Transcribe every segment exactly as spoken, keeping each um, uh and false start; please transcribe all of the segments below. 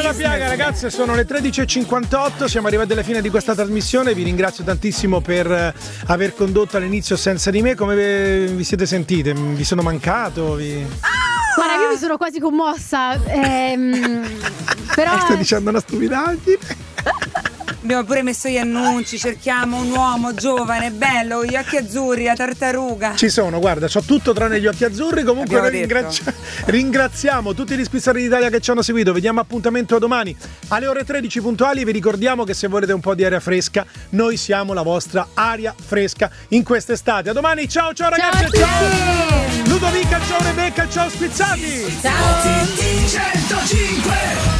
la piaga, ragazze, sono le tredici e cinquantotto, siamo arrivati alla fine di questa trasmissione. Vi ringrazio tantissimo per aver condotto all'inizio senza di me. Come vi siete sentite? Vi sono mancato? Vi... Guarda, io mi sono quasi commossa. Ehm, però stai dicendo una stupidaggine. Abbiamo pure messo gli annunci, cerchiamo un uomo giovane, bello, gli occhi azzurri, la tartaruga. Ci sono, guarda, c'ho tutto tranne gli occhi azzurri. Comunque ringrazia- ringraziamo tutti gli squistari d'Italia che ci hanno seguito. Vediamo appuntamento a domani alle ore tredici puntuali. Vi ricordiamo che se volete un po' di aria fresca, noi siamo la vostra aria fresca in quest'estate. A domani, ciao ciao ragazzi, ciao, ciao. Ludovica, ciao Rebecca, ciao Spizzati. Ciao centocinque.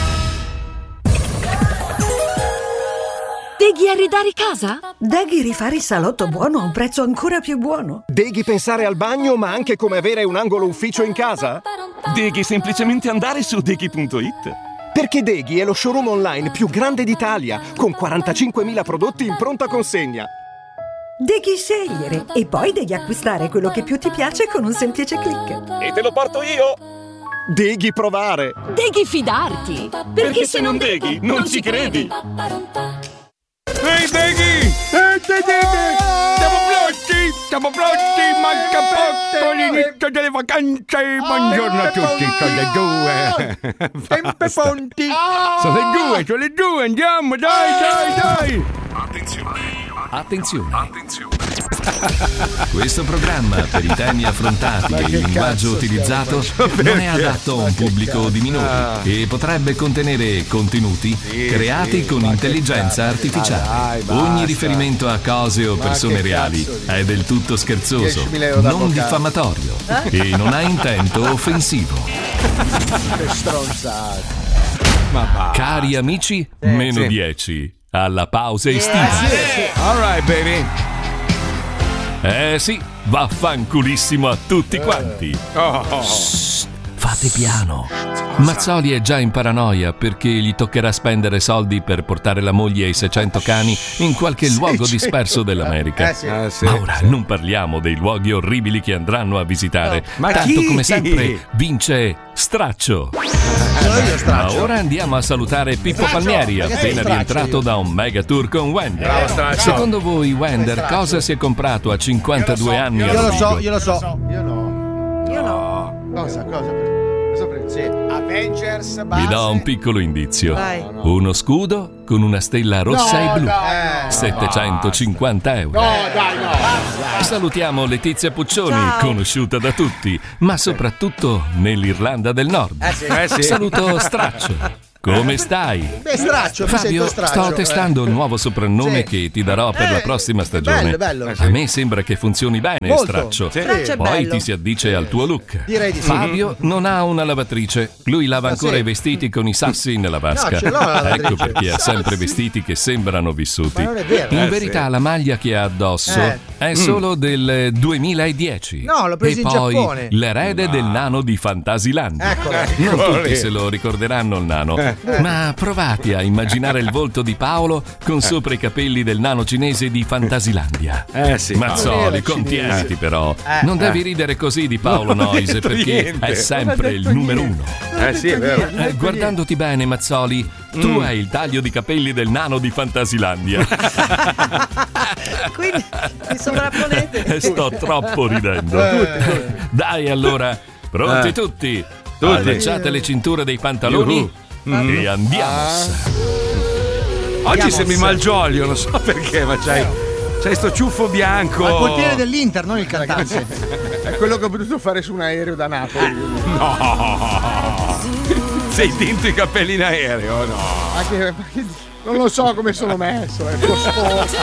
Deghi arredare casa? Deghi rifare il salotto buono a un prezzo ancora più buono? Deghi pensare al bagno ma anche come avere un angolo ufficio in casa? Deghi semplicemente andare su deghi punto it. Perché Deghi è lo showroom online più grande d'Italia, con quarantacinquemila prodotti in pronta consegna. Deghi scegliere e poi devi acquistare quello che più ti piace con un semplice click. E te lo porto io! Deghi provare! Deghi fidarti! Perché, Perché se non deghi, non ci credi! Ehi Deghi! Ehi Deghi! Siamo pronti! Siamo pronti! Manca poco l'inizio delle vacanze! Buongiorno a tutti! Sono le due! Sempre pronti! Sono le due! Sono le due! Andiamo! Dai! Dai! Dai! Attenzione! Attenzione! Attenzione! Questo programma, per i temi affrontati e il linguaggio utilizzato, non è adatto a un pubblico di minori ah. e potrebbe contenere contenuti sì, creati sì, con intelligenza che... artificiale. Dai, Ogni riferimento a cose o persone reali è del tutto scherzoso, non diffamatorio eh? e non ha intento offensivo. Che stronzate. Ma Cari amici, eh, meno sì. dieci alla pausa estiva. Eh, sì, sì. All right, baby. Eh sì, vaffanculissimo a tutti quanti. Oh. Shh, fate piano. Mazzoli è già in paranoia perché gli toccherà spendere soldi per portare la moglie e i seicento cani in qualche luogo disperso dell'America. Eh sì. Eh sì, ma ora sì. non parliamo dei luoghi orribili che andranno a visitare. No. Ma tanto chi? come sempre vince Straccio. Ma ora andiamo a salutare Pippo Straccio. Palmieri, appena rientrato da un mega tour con Wender. Bravo, Secondo voi Wender cosa si è comprato a cinquantadue io anni? Io lo so, io lo so. Io no. Io no. Cosa? Cosa? Sì. Avengers base. Vi do un piccolo indizio. Vai. No, no. Uno scudo con una stella rossa no, e blu. No, no, settecentocinquanta euro. No, dai, no. Basta. Salutiamo Letizia Puccioni, Ciao. conosciuta da tutti, ma soprattutto nell'Irlanda del Nord. Eh sì. Eh sì. Saluto Straccio. Come stai? Beh, Straccio, mi Fabio, sento straccio. sto testando il nuovo soprannome Sì. che ti darò per Eh, la prossima stagione. bello, bello. A me sembra che funzioni bene, Molto. Straccio. Sì. Straccio è Poi bello. ti si addice al tuo look. Direi di sì. Fabio non ha una lavatrice. Lui lava Ah, ancora sì? i vestiti con i sassi nella vasca. No, ce l'ho la lavatrice. Ecco perché ha sempre Sassi? vestiti che sembrano vissuti. Ma non è vero. In Eh, verità sì. la maglia che ha addosso Eh. è solo del duemiladieci. No, l'ho preso e in poi Giappone. l'erede del nano di Fantasilandia. Eccolo. Non Eccolo tutti lì. se lo ricorderanno il nano, Eh. ma provate a immaginare il volto di Paolo con sopra i capelli del nano cinese di Fantasilandia. Eh sì. Mazzoli, Paolo. contieniti però. Eh. Non devi ridere così di Paolo Non ho Noise detto perché niente. è sempre Non ho il detto numero niente. uno. Eh sì, è vero. Eh, guardandoti bene, Mazzoli, tu Mm. hai il taglio di capelli del nano di Fantasilandia. Quindi mi sovrapponete. E sto troppo ridendo. Eh. Dai allora, pronti Eh. tutti? Tutti. Allacciate le cinture dei pantaloni Yuhu. e andiamo. Ah. Oggi sembri Malgioglio, non so perché, ma c'hai, c'hai sto ciuffo bianco. Ma il portiere dell'Inter, non il cantante. È quello che ho potuto fare su un aereo da Napoli. No! Sei tinto i capelli in aereo, no? Anche, non lo so come sono messo, è un po' sporco.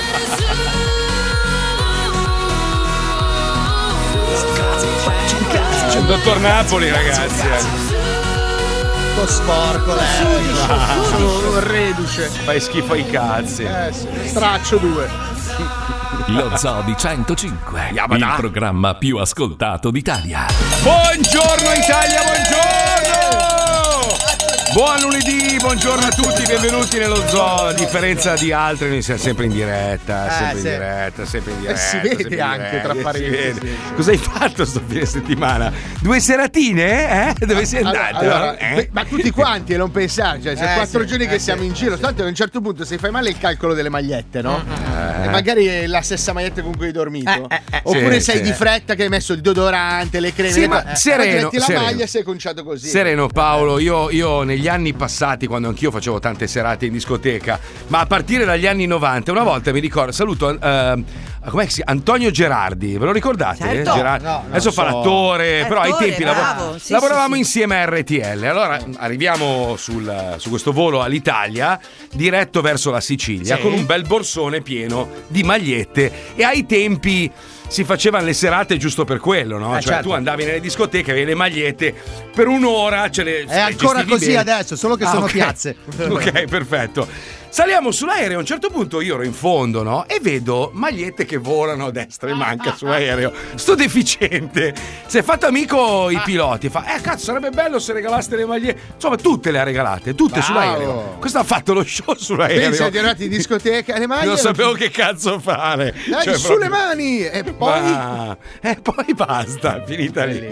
C'è il dottor Napoli, ragazzi. Un po' sporco, lei. Sono un reduce. Fai schifo ai cazzi. Eh sì. Straccio due. Lo Zoo di centocinque, il programma più ascoltato d'Italia. Buongiorno Italia, buongiorno! Buon lunedì, buongiorno a tutti, benvenuti nello zoo. A differenza di altri, noi siamo sempre in diretta, sempre Eh, in sì. diretta, sempre in diretta. Eh, si vede sempre in anche, diretta, tra si parentesi. vede. Cosa hai fatto sto fine settimana? Due seratine? Eh? Dove sei Allora, andato? allora, Eh? beh, ma tutti quanti, e non pensare, cioè, sono Eh, quattro sì, giorni eh, che sì, siamo in giro, tanto a un certo punto se fai male il calcolo delle magliette, no? Eh. E magari è la stessa maglietta con cui hai dormito. Eh, eh, eh. Oppure Sì, sei sì. di fretta che hai messo il deodorante, le creme, Sì, le ma cose. sereno, Poi metti la sereno. maglia e sei conciato così. Sereno Paolo, io, io negli anni passati, quando anch'io facevo tante serate in discoteca, ma a partire dagli anni novanta, una volta mi ricordo, saluto eh, com'è che si Antonio Gerardi, ve lo ricordate? Certo. Gerardi? No, non Adesso fa so. l'attore, però ai Attore, tempi bravo. lavor- Sì, lavoravamo sì, sì. insieme a R T L. Allora arriviamo sul- su questo volo all'Italia, diretto verso la Sicilia, Sì. con un bel borsone pieno di magliette, e ai tempi si facevano le serate giusto per quello, no? Eh, Cioè certo. tu andavi nelle discoteche, avevi le magliette per un'ora, ce le È ancora gestivi così bene. adesso, solo che Ah, sono ok. piazze. Ok, perfetto. Saliamo sull'aereo, a un certo punto io ero in fondo, no? E vedo magliette che volano a destra e manca sull'aereo. Sto deficiente. Si è fatto amico i piloti. Fa, eh cazzo, sarebbe bello se regalaste le magliette. Insomma, tutte le ha regalate, tutte Bravo. sull'aereo. Questo ha fatto lo show sull'aereo. Pensi di arrivati in discoteca, le maglie Non sapevo che cazzo fare. Dai, Cioè, sulle proprio- mani e poi Ma- E poi basta, finita lì.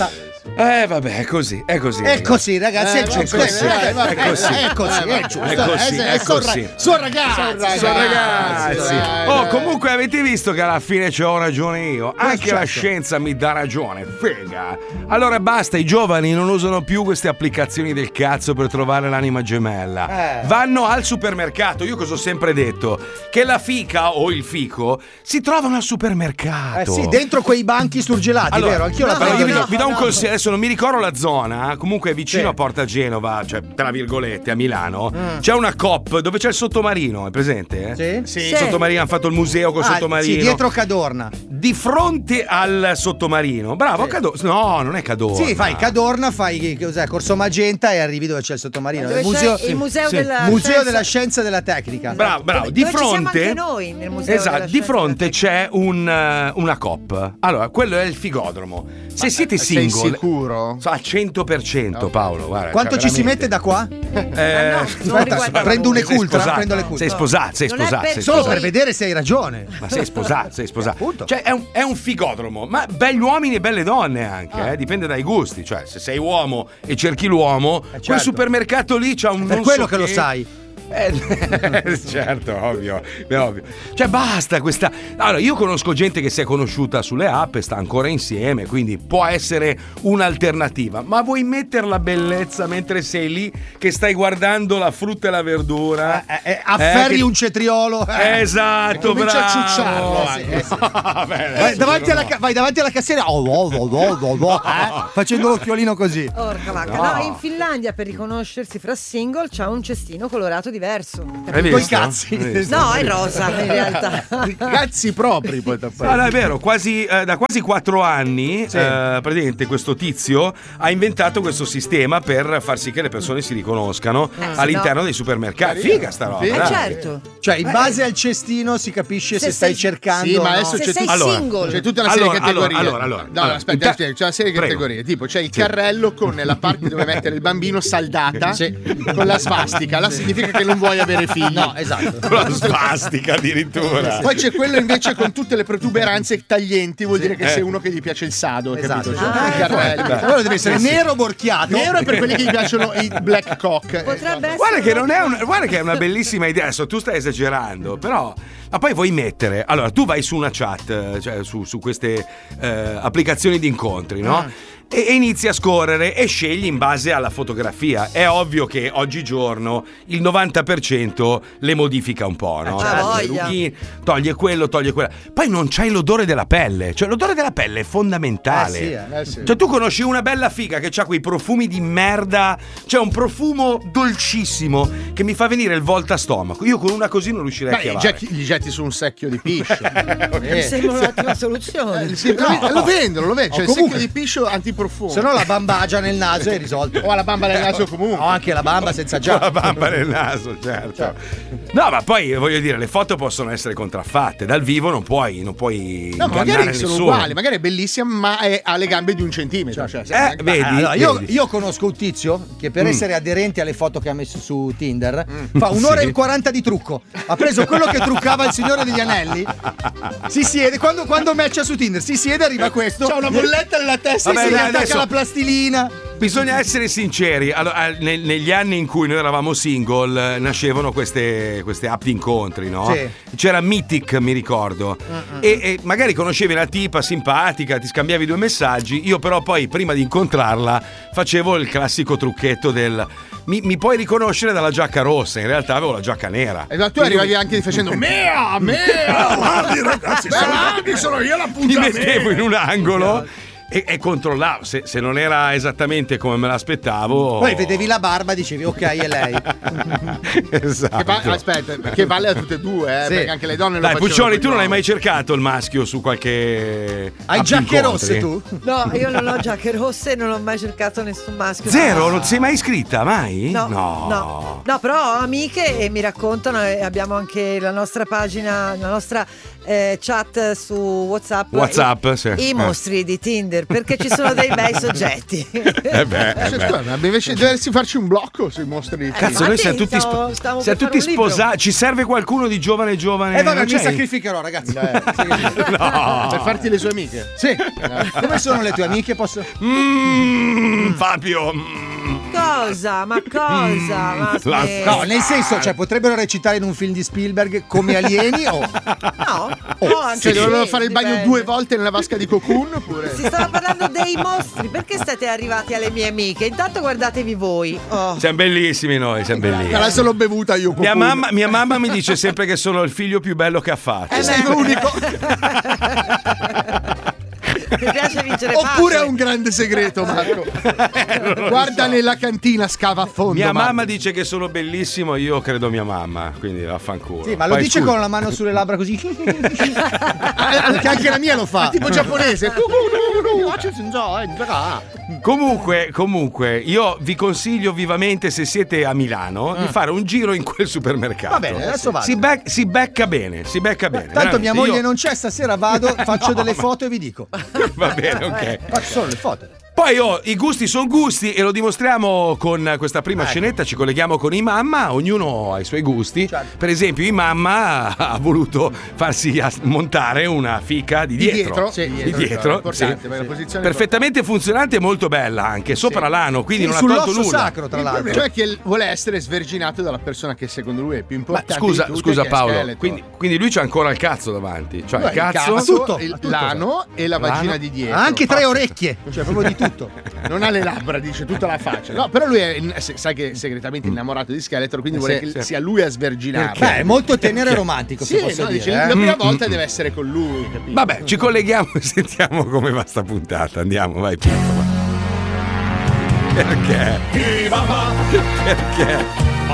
Eh vabbè, è così, è così. È così, ragazzi, Eh, è va giusto. bene, dai, va È bene, così, dai, è così, vai, è vai. giusto. È così, Eh, è sono così. ra- Sono ragazzi. Sono Sono ragazzi. dai, Oh, dai. comunque avete visto che alla fine c'ho ragione io. Anche la certo. scienza mi dà ragione. Fega. Allora basta, i giovani non usano più queste applicazioni del cazzo per trovare l'anima gemella. Eh. Vanno al supermercato. Io cosa ho sempre detto? Che la fica o il fico si trovano al supermercato. Eh sì, dentro quei banchi surgelati, Allora, vero? Anch'io la allora, prendo io vi, do, lì. vi do un consiglio, adesso non mi ricordo la zona, comunque è vicino Sì. a Porta Genova, cioè tra virgolette a Milano, Mm. c'è una Coop dove c'è il sottomarino, è presente? Sì? Sì. Il sottomarino, hanno fatto il museo col Ah, sottomarino. sì, dietro Cadorna. Di fronte al sottomarino, bravo, Sì. Cadorna. No, non è Cadorna. Sì, fai Cadorna, fai che cos'è, Corso Magenta e arrivi dove c'è il sottomarino. Dove il c'è museo, il museo sì, della museo scienza. della scienza e della tecnica. Bravo, bravo. Dove- Di dove ci siamo fronte. anche noi nel museo Esatto, della di scienza fronte c'è un, eh, una Coop. Allora, quello è il figodromo. Se siete sei single. sicuro? Al cento per cento, Paolo. Guarda, Quanto cioè, ci si veramente. mette da qua? Eh, Ah, no, non Aspetta, riguarda prendo voi. un sei Ecultra, sposato. prendo l'Ecultra. Sei sposato, sei Non è sposato. per sei Solo sposato. per vedere se hai ragione. Ma sei sposato, sei sposato. Appunto. Cioè, è un, è un figodromo, ma begli uomini e belle donne anche, Ah. eh, dipende dai gusti. Cioè, se sei uomo e cerchi l'uomo, quel certo. supermercato lì c'ha un Per non quello so che lo che- sai. Eh, certo, ovvio, è ovvio. Cioè, basta questa. Allora, io conosco gente che si è conosciuta sulle app e sta ancora insieme, quindi può essere un'alternativa. Ma vuoi mettere la bellezza mentre sei lì che stai guardando la frutta e la verdura? Eh, eh, afferri Eh, che- un cetriolo. eh. Esatto, Comincia bravo. a ciucciarlo, sì, eh, sì. Vabbè, Vai adesso davanti, no. alla, ca- vai davanti alla cassiera oh, oh, oh, oh, oh, oh, eh, facendo l'occhiolino così. Porca vacca. No. No, in Finlandia per riconoscersi fra single c'ha un cestino colorato diverso. Hai Coi visto? cazzi. Hai visto? No, è rosa in realtà. Cazzi propri poi t'ha Ah, no, è vero, quasi, eh, da quasi quattro anni Sì. eh, praticamente questo tizio ha inventato questo sistema per far sì che le persone si riconoscano Eh, sì, all'interno no. dei supermercati. Figa sta roba. Sì. Eh dai. certo. Cioè, in base al cestino si capisce se, Se stai sei- cercando. Sì, ma o no. adesso Se c'è sei tutto- Allora, single. C'è tutta una serie Allora, di categorie. allora, allora, no, allora, aspetta, inta- aspetta, c'è una serie di Prego. categorie. Tipo, c'è il carrello con la parte dove mettere il bambino saldata con la svastica. Là significa che non vuoi avere figli. No, esatto. Con la svastica addirittura. Poi c'è quello invece con tutte le protuberanze taglienti, vuol dire che Eh. sei uno che gli piace il sado, Esatto. capito? Cioè, Ah, il carrello. Quello deve essere nero borchiato. Nero è per quelli che gli piacciono i black cock. Potrebbe essere. Guarda che non è un- guarda che è una bellissima idea. Adesso tu stai esagerando, però. Ma poi vuoi mettere. Allora, tu vai su una chat, eh, cioè su, su queste eh, applicazioni di incontri, no? E, e inizi a scorrere e scegli in base alla fotografia. È ovvio che oggigiorno il novanta per cento le modifica un po', no? Eh, Toglie voglia. le rughine, toglie quello, toglie quella. Poi non c'hai l'odore della pelle. Cioè, l'odore della pelle è fondamentale. Eh sì, eh. Eh sì. Cioè, tu conosci una bella figa che ha quei profumi di merda. C'è un profumo dolcissimo che mi fa venire il volta a stomaco. Io con una così non riuscirei a Beh, chiavare. getti- gli getti su un secchio di piscio. Mi sembra un'ottima soluzione. Eh, sì, lo, lo vendono, lo vendono. Cioè, O il secchio comunque- di piscio antiprurito profumo. Se no la bambagia nel naso è risolto. O la bamba nel naso comunque. O anche la bamba senza già. La bamba nel naso, certo. No, ma poi voglio dire, le foto possono essere contraffatte. Dal vivo non puoi, non puoi. No, magari sono nessuno. uguali, magari è bellissima, ma è, ha le gambe di un centimetro. Cioè, Eh, vedi, Allora, io, vedi. io conosco un tizio che per Mm. essere aderente alle foto che ha messo su Tinder fa un'ora Sì. e quaranta di trucco. Ha preso quello che truccava il Signore degli Anelli, si siede, quando, quando matcha su Tinder si siede, arriva questo, C'ha una bolletta nella testa si Vabbè, si dai, attacca adesso- la plastilina. Bisogna essere sinceri. Allora, eh, ne- negli anni in cui noi eravamo single, eh, nascevano queste, queste app di incontri, no? Sì. C'era Mythic, mi ricordo. E, e magari conoscevi la tipa simpatica, ti scambiavi due messaggi. Io, però, poi prima di incontrarla, facevo il classico trucchetto del. Mi, mi puoi riconoscere dalla giacca rossa? In realtà avevo la giacca nera. Esatto, tu arrivavi anche facendo mea, mea, guardi ragazzi, guardi, sono io Mi l'appuntamento. mettevo in un angolo e, e controllavo. Se, se non era esattamente come me l'aspettavo. Poi vedevi la barba, dicevi ok, è lei. Esatto. Che va- aspetta, che vale a tutte e due, eh, Sì. perché anche le donne lo Dai, facevano Puccioni, con tu non gli hai mai uomini. cercato il maschio su qualche. Hai app giacche incontri? rosse tu? No, io non ho giacche rosse, non ho mai cercato nessun maschio. Zero? Non ti sei mai iscritta? Mai? No, No. no, no, però ho amiche e mi raccontano, e abbiamo anche la nostra pagina, la nostra eh, chat su WhatsApp. WhatsApp, i, sì. I Eh. mostri di Tinder, perché ci sono dei bei soggetti. Eh beh, eh Cioè, beh. scusa, ma invece dovresti farci un blocco sui mostri di Cazzo, infatti noi siamo tutti, stavo- spo- stavo siamo per tutti fare un libro. sposati. Ci serve qualcuno di giovane giovane? E vabbè, Non mi c'è? sacrificherò, ragazzi. No. per farti le sue amiche. Sì. Come sono le tue amiche? Posso. Mm, Fabio. mm. Cosa? Ma cosa? Ma La- aspetta. No, nel senso, cioè, potrebbero recitare in un film di Spielberg come alieni o. No, Oh, no, anche Cioè, sì, dovevano fare il bagno dipende. due volte nella vasca di Cocoon oppure. Si stava parlando dei mostri, perché siete arrivati alle mie amiche? Intanto guardatevi voi. Oh. Siamo bellissimi noi, siamo bellissimi. Adesso l'ho bevuta io. Mia Cocoon. mamma, mia mamma mi dice sempre che sono il figlio più bello che ha fatto. Eh, Sei beh. l'unico. Mi piace vincere Oppure facile. è un grande segreto, Marco. Guarda nella cantina, scava a fondo. Mia Marco. mamma dice che sono bellissimo, io credo mia mamma, quindi vaffanculo. Sì, ma lo Poi, dice scusa, con la mano sulle labbra così. Che anche la mia lo fa. Tipo giapponese. Comunque, comunque, io vi consiglio vivamente, se siete a Milano, di fare un giro in quel supermercato. Va bene, adesso vado. Si, bec- si becca bene, si becca bene. Tanto mia veramente. moglie Io- non c'è, stasera vado, faccio delle foto e vi dico. Va bene, ok. Faccio solo le foto. Poi oh, i gusti sono gusti e lo dimostriamo con questa prima Ecco. scenetta, ci colleghiamo con Imamma, ognuno ha i suoi gusti. Certo. Per esempio Imamma ha voluto farsi as- montare una fica di Di dietro. dietro, sì, Di dietro, dietro, importante, sì. perché la posizione Perfettamente funzionante e molto bella anche, sopra l'ano, quindi Sì, non ha tolto sull'osso nulla. sacro, tra Il l'altro. problema è che vuole essere sverginato dalla persona che secondo lui è più Ma importante. scusa, di tutte, scusa che è Paolo, scheletro. quindi, quindi lui c'ha ancora il cazzo davanti. Cioè Beh, il cazzo, tutto, il- tutto. l'ano e la vagina L'ano. di dietro. Ha anche tre orecchie, cioè proprio di tutto. Non ha le labbra, dice tutta la faccia. No, però lui è, sai che è segretamente innamorato di Scheletro, quindi vuole Sì, che sì. sia lui a sverginarlo. Beh, è molto tenero e romantico, Sì, se posso no, dire. dice, eh. la prima volta deve essere con lui, capito? Vabbè, ci colleghiamo e sentiamo come va sta puntata. Andiamo, vai Pippo. va. Perché? Perché?